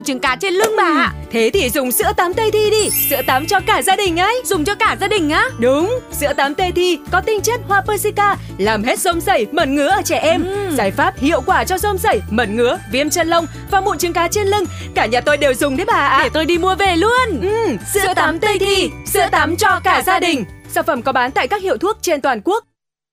Trứng cá trên lưng bà ạ. Thế thì dùng sữa tắm Tây Thi đi. Sữa tắm cho cả gia đình ấy. Dùng cho cả gia đình á? Đúng, sữa tắm Tây Thi có tinh chất hoa Persica, làm hết xông xẩy, mẩn ngứa ở trẻ em. Giải pháp hiệu quả cho xông xẩy, mẩn ngứa, viêm chân lông và mụn trứng cá trên lưng. Cả nhà tôi đều dùng đấy bà ạ. Để tôi đi mua về luôn. Sữa tắm Tây Thi, sữa tắm cho cả gia đình. Sản phẩm có bán tại các hiệu thuốc trên toàn quốc.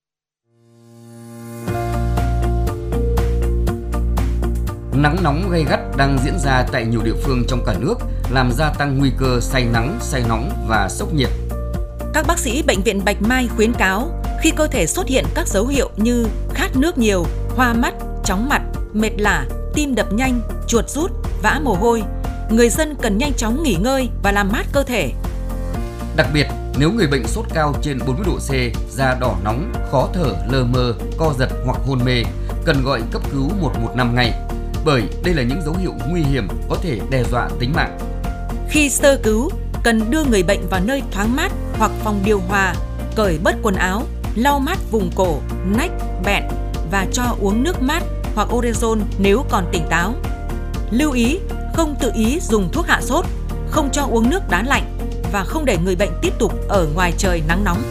Nắng nóng gay gắt đang diễn ra tại nhiều địa phương trong cả nước, làm gia tăng nguy cơ say nắng, say nóng và sốc nhiệt. Các bác sĩ Bệnh viện Bạch Mai khuyến cáo khi cơ thể xuất hiện các dấu hiệu như khát nước nhiều, hoa mắt, chóng mặt, mệt lả, tim đập nhanh, chuột rút, vã mồ hôi, người dân cần nhanh chóng nghỉ ngơi và làm mát cơ thể. Đặc biệt, nếu người bệnh sốt cao trên 40 độ C, da đỏ nóng, khó thở, lơ mơ, co giật hoặc hôn mê, cần gọi cấp cứu 115 ngay. Bởi đây là những dấu hiệu nguy hiểm có thể đe dọa tính mạng. Khi sơ cứu, cần đưa người bệnh vào nơi thoáng mát hoặc phòng điều hòa, cởi bớt quần áo, lau mát vùng cổ, nách, bẹn và cho uống nước mát hoặc orezon nếu còn tỉnh táo. Lưu ý, không tự ý dùng thuốc hạ sốt, không cho uống nước đá lạnh và không để người bệnh tiếp tục ở ngoài trời nắng nóng.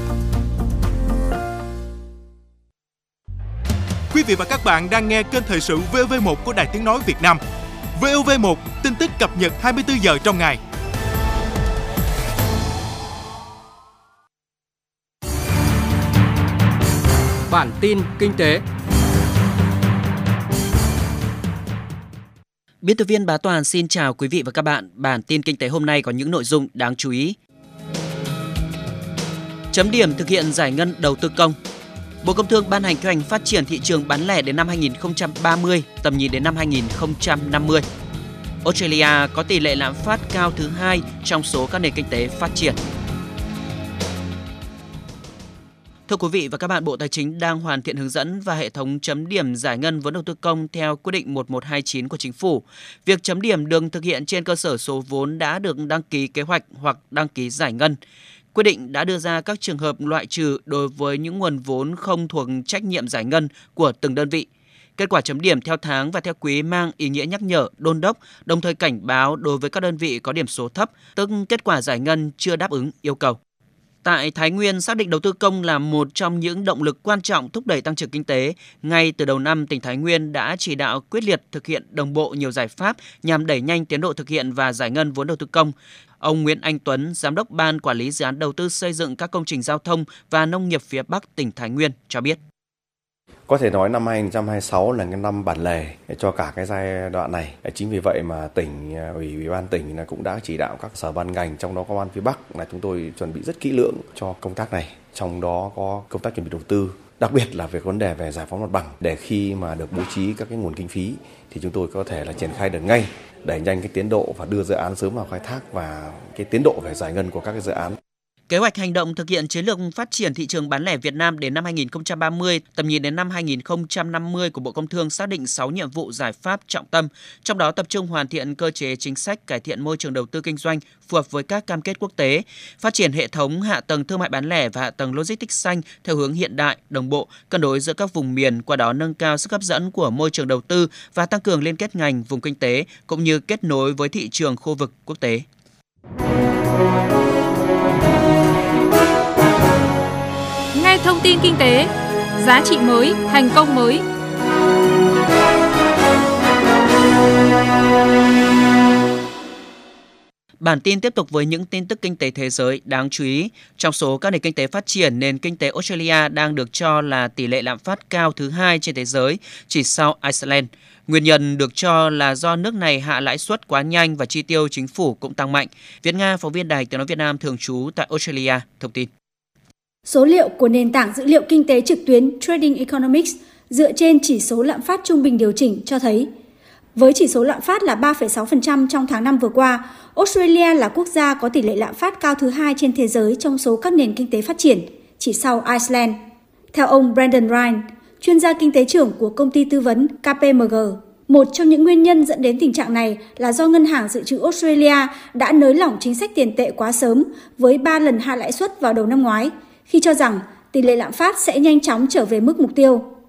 Quý vị và các bạn đang nghe kênh thời sự VOV1 của Đài Tiếng nói Việt Nam. VOV1, tin tức cập nhật 24 giờ trong ngày. Bản tin kinh tế. Biên tập viên Bá Toàn xin chào quý vị và các bạn. Bản tin kinh tế hôm nay có những nội dung đáng chú ý. Chấm điểm thực hiện giải ngân đầu tư công. Bộ Công Thương ban hành kế hoạch phát triển thị trường bán lẻ đến năm 2030, tầm nhìn đến năm 2050. Australia có tỷ lệ lạm phát cao thứ 2 trong số các nền kinh tế phát triển. Thưa quý vị và các bạn, Bộ Tài chính đang hoàn thiện hướng dẫn và hệ thống chấm điểm giải ngân vốn đầu tư công theo quyết định 1129 của Chính phủ. Việc chấm điểm được thực hiện trên cơ sở số vốn đã được đăng ký kế hoạch hoặc đăng ký giải ngân. Quyết định đã đưa ra các trường hợp loại trừ đối với những nguồn vốn không thuộc trách nhiệm giải ngân của từng đơn vị. Kết quả chấm điểm theo tháng và theo quý mang ý nghĩa nhắc nhở, đôn đốc, đồng thời cảnh báo đối với các đơn vị có điểm số thấp, tức kết quả giải ngân chưa đáp ứng yêu cầu. Tại Thái Nguyên, xác định đầu tư công là một trong những động lực quan trọng thúc đẩy tăng trưởng kinh tế. Ngay từ đầu năm, tỉnh Thái Nguyên đã chỉ đạo quyết liệt thực hiện đồng bộ nhiều giải pháp nhằm đẩy nhanh tiến độ thực hiện và giải ngân vốn đầu tư công. Ông Nguyễn Anh Tuấn, Giám đốc Ban Quản lý Dự án Đầu tư xây dựng các công trình giao thông và nông nghiệp phía Bắc tỉnh Thái Nguyên cho biết. Có thể nói năm 2026 là cái năm bản lề cho cả cái giai đoạn này. Chính vì vậy mà Ủy ban tỉnh cũng đã chỉ đạo các sở ban ngành, trong đó có Ban phía Bắc là chúng tôi chuẩn bị rất kỹ lưỡng cho công tác này. Trong đó có công tác chuẩn bị đầu tư, đặc biệt là về vấn đề về giải phóng mặt bằng, để khi mà được bố trí các cái nguồn kinh phí thì chúng tôi có thể là triển khai được ngay, đẩy nhanh cái tiến độ và đưa dự án sớm vào khai thác và cái tiến độ về giải ngân của các cái dự án. Kế hoạch hành động thực hiện chiến lược phát triển thị trường bán lẻ Việt Nam đến năm 2030, tầm nhìn đến năm 2050 của Bộ Công Thương xác định 6 nhiệm vụ giải pháp trọng tâm, trong đó tập trung hoàn thiện cơ chế chính sách, cải thiện môi trường đầu tư kinh doanh phù hợp với các cam kết quốc tế, phát triển hệ thống hạ tầng thương mại bán lẻ và hạ tầng logistics xanh theo hướng hiện đại, đồng bộ, cân đối giữa các vùng miền, qua đó nâng cao sức hấp dẫn của môi trường đầu tư và tăng cường liên kết ngành, vùng kinh tế cũng như kết nối với thị trường khu vực quốc tế. Nghe thông tin kinh tế, giá trị mới, thành công mới. Bản tin tiếp tục với những tin tức kinh tế thế giới đáng chú ý. Trong số các nền kinh tế phát triển, nền kinh tế Australia đang được cho là tỷ lệ lạm phát cao thứ 2 trên thế giới, chỉ sau Iceland. Nguyên nhân được cho là do nước này hạ lãi suất quá nhanh và chi tiêu chính phủ cũng tăng mạnh. Việt Nga, phóng viên Đài Tiếng nói Việt Nam thường trú tại Australia, thông tin. Số liệu của nền tảng dữ liệu kinh tế trực tuyến Trading Economics dựa trên chỉ số lạm phát trung bình điều chỉnh cho thấy, với chỉ số lạm phát là 3,6% trong tháng 5 vừa qua, Australia là quốc gia có tỷ lệ lạm phát cao thứ 2 trên thế giới trong số các nền kinh tế phát triển, chỉ sau Iceland. Theo ông Brendan Ryan, chuyên gia kinh tế trưởng của công ty tư vấn KPMG, một trong những nguyên nhân dẫn đến tình trạng này là do Ngân hàng Dự trữ Australia đã nới lỏng chính sách tiền tệ quá sớm với 3 lần hạ lãi suất vào đầu năm ngoái, khi cho rằng tỷ lệ lạm phát sẽ nhanh chóng trở về mức mục tiêu.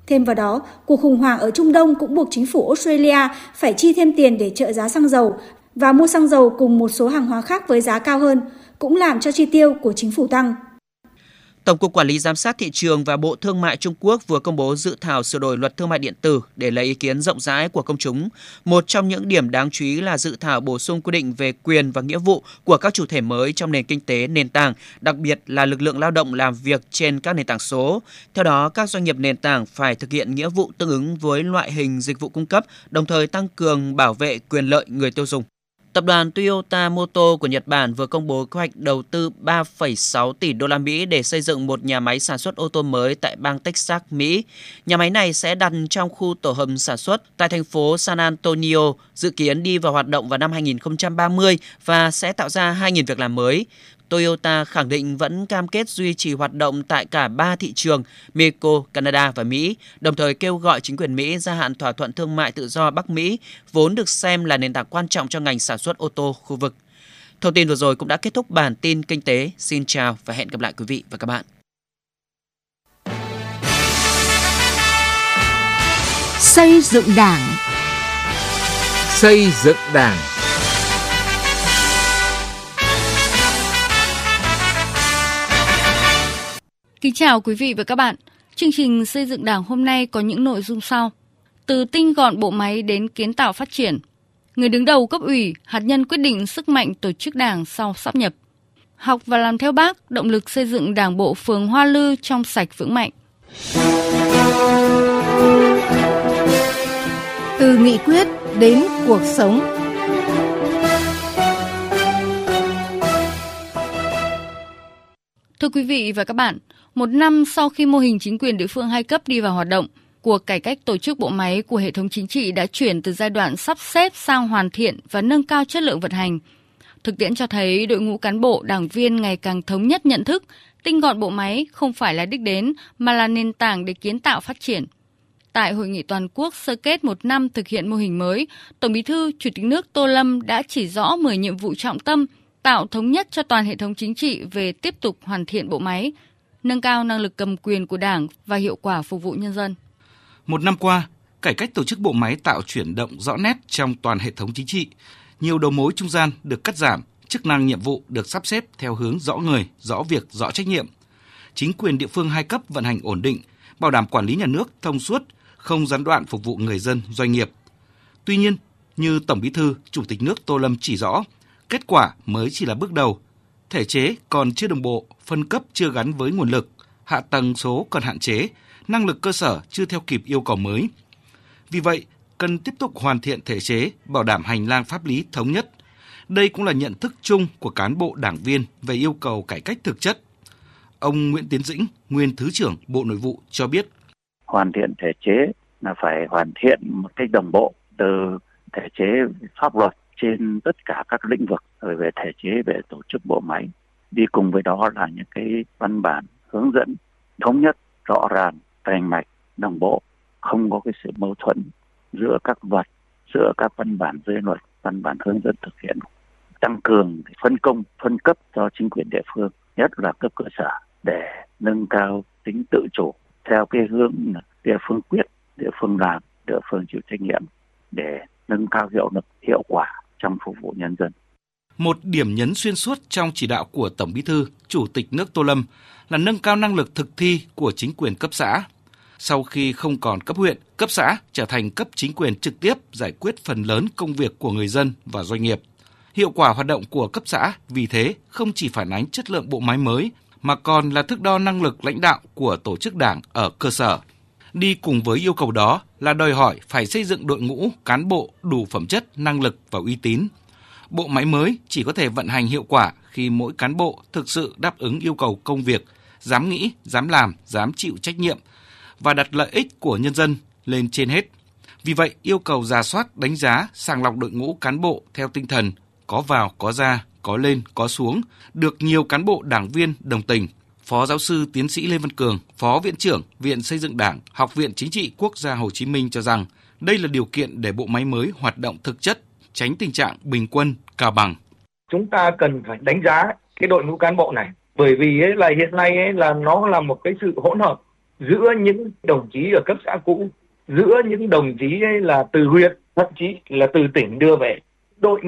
Thêm vào đó, cuộc khủng hoảng ở Trung Đông cũng buộc chính phủ Australia phải chi thêm tiền để trợ giá xăng dầu và mua xăng dầu cùng một số hàng hóa khác với giá cao hơn, cũng làm cho chi tiêu của chính phủ tăng. Tổng cục Quản lý Giám sát Thị trường và Bộ Thương mại Trung Quốc vừa công bố dự thảo sửa đổi luật thương mại điện tử để lấy ý kiến rộng rãi của công chúng. Một trong những điểm đáng chú ý là dự thảo bổ sung quy định về quyền và nghĩa vụ của các chủ thể mới trong nền kinh tế nền tảng, đặc biệt là lực lượng lao động làm việc trên các nền tảng số. Theo đó, các doanh nghiệp nền tảng phải thực hiện nghĩa vụ tương ứng với loại hình dịch vụ cung cấp, đồng thời tăng cường bảo vệ quyền lợi người tiêu dùng. Tập đoàn Toyota Motor của Nhật Bản vừa công bố kế hoạch đầu tư 3,6 tỷ đô la Mỹ để xây dựng một nhà máy sản xuất ô tô mới tại bang Texas, Mỹ. Nhà máy này sẽ đặt trong khu tổ hợp sản xuất tại thành phố San Antonio, dự kiến đi vào hoạt động vào năm 2030 và sẽ tạo ra 2.000 việc làm mới. Toyota khẳng định vẫn cam kết duy trì hoạt động tại cả 3 thị trường Mexico, Canada và Mỹ, đồng thời kêu gọi chính quyền Mỹ gia hạn thỏa thuận thương mại tự do Bắc Mỹ, vốn được xem là nền tảng quan trọng cho ngành sản xuất ô tô khu vực. Thông tin vừa rồi cũng đã kết thúc bản tin kinh tế. Xin chào và hẹn gặp lại quý vị và các bạn. Xây dựng Đảng. Xây dựng Đảng. Kính chào quý vị và các bạn. Chương trình Xây dựng Đảng hôm nay có những nội dung sau. Từ tinh gọn bộ máy đến kiến tạo phát triển. Người đứng đầu cấp ủy, hạt nhân quyết định sức mạnh tổ chức đảng sau sáp nhập. Học và làm theo Bác, động lực xây dựng Đảng bộ phường Hoa Lư trong sạch vững mạnh. Từ nghị quyết đến cuộc sống. Thưa quý vị và các bạn, một năm sau khi mô hình chính quyền địa phương 2 cấp đi vào hoạt động, cuộc cải cách tổ chức bộ máy của hệ thống chính trị đã chuyển từ giai đoạn sắp xếp sang hoàn thiện và nâng cao chất lượng vận hành. Thực tiễn cho thấy đội ngũ cán bộ, đảng viên ngày càng thống nhất nhận thức, tinh gọn bộ máy không phải là đích đến mà là nền tảng để kiến tạo phát triển. Tại Hội nghị toàn quốc sơ kết 1 năm thực hiện mô hình mới, Tổng Bí thư, Chủ tịch nước Tô Lâm đã chỉ rõ 10 nhiệm vụ trọng tâm, tạo thống nhất cho toàn hệ thống chính trị về tiếp tục hoàn thiện bộ máy, nâng cao năng lực cầm quyền của Đảng và hiệu quả phục vụ nhân dân. Một năm qua, cải cách tổ chức bộ máy tạo chuyển động rõ nét trong toàn hệ thống chính trị. Nhiều đầu mối trung gian được cắt giảm, chức năng nhiệm vụ được sắp xếp theo hướng rõ người, rõ việc, rõ trách nhiệm. Chính quyền địa phương 2 cấp vận hành ổn định, bảo đảm quản lý nhà nước thông suốt, không gián đoạn phục vụ người dân, doanh nghiệp. Tuy nhiên, như Tổng Bí thư, Chủ tịch nước Tô Lâm chỉ rõ, kết quả mới chỉ là bước đầu, thể chế còn chưa đồng bộ, phân cấp chưa gắn với nguồn lực, hạ tầng số còn hạn chế, năng lực cơ sở chưa theo kịp yêu cầu mới. Vì vậy, cần tiếp tục hoàn thiện thể chế, bảo đảm hành lang pháp lý thống nhất. Đây cũng là nhận thức chung của cán bộ đảng viên về yêu cầu cải cách thực chất. Ông Nguyễn Tiến Dĩnh, nguyên Thứ trưởng Bộ Nội vụ cho biết. Hoàn thiện thể chế là phải hoàn thiện một cách đồng bộ từ thể chế pháp luật trên tất cả các lĩnh vực, rồi về thể chế về tổ chức bộ máy. Đi cùng với đó là những cái văn bản hướng dẫn thống nhất, rõ ràng, rành mạch, đồng bộ, không có cái sự mâu thuẫn giữa các luật, giữa các văn bản dưới luật, văn bản hướng dẫn thực hiện. Tăng cường phân công, phân cấp cho chính quyền địa phương, nhất là cấp cơ sở, để nâng cao tính tự chủ theo cái hướng địa phương quyết, địa phương làm, địa phương chịu trách nhiệm để nâng cao hiệu lực, hiệu quả trong phục vụ nhân dân. Một điểm nhấn xuyên suốt trong chỉ đạo của Tổng Bí thư, Chủ tịch nước Tô Lâm là nâng cao năng lực thực thi của chính quyền cấp xã. Sau khi không còn cấp huyện, cấp xã trở thành cấp chính quyền trực tiếp giải quyết phần lớn công việc của người dân và doanh nghiệp. Hiệu quả hoạt động của cấp xã vì thế không chỉ phản ánh chất lượng bộ máy mới mà còn là thước đo năng lực lãnh đạo của tổ chức đảng ở cơ sở. Đi cùng với yêu cầu đó là đòi hỏi phải xây dựng đội ngũ cán bộ đủ phẩm chất, năng lực và uy tín. Bộ máy mới chỉ có thể vận hành hiệu quả khi mỗi cán bộ thực sự đáp ứng yêu cầu công việc, dám nghĩ, dám làm, dám chịu trách nhiệm và đặt lợi ích của nhân dân lên trên hết. Vì vậy, yêu cầu rà soát, đánh giá, sàng lọc đội ngũ cán bộ theo tinh thần có vào, có ra, có lên, có xuống, được nhiều cán bộ đảng viên đồng tình. Phó giáo sư tiến sĩ Lê Văn Cường, Phó Viện trưởng Viện Xây dựng Đảng, Học viện Chính trị Quốc gia Hồ Chí Minh cho rằng đây là điều kiện để bộ máy mới hoạt động thực chất, tránh tình trạng bình quân, cao bằng. Chúng ta cần phải đánh giá cái đội ngũ cán bộ này, bởi vì là hiện nay là nó là một cái sự hỗn hợp giữa những đồng chí ở cấp xã cũ, giữa những đồng chí là từ huyện, thậm chí là từ tỉnh đưa về. Đội